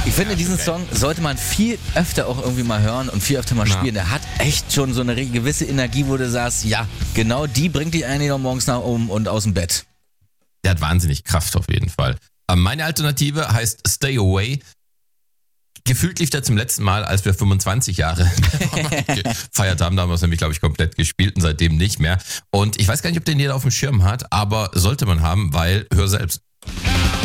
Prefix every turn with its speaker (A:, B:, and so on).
A: Ich finde, diesen Song sollte man viel öfter auch irgendwie mal hören und viel öfter mal spielen. Der hat echt schon so eine gewisse Energie, wo du sagst, ja, genau die bringt dich eigentlich noch morgens nach oben und aus dem Bett.
B: Der hat wahnsinnig Kraft auf jeden Fall. Meine Alternative heißt Stay Away. Gefühlt lief der zum letzten Mal, als wir 25 Jahre gefeiert haben. Da haben wir es nämlich, glaube ich, komplett gespielt und seitdem nicht mehr. Und ich weiß gar nicht, ob den jeder auf dem Schirm hat, aber sollte man haben, weil, hör selbst.